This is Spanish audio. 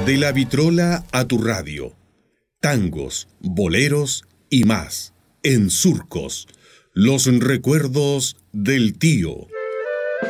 De la vitrola a tu radio. Tangos, boleros y más. En Surcos, los recuerdos del tío.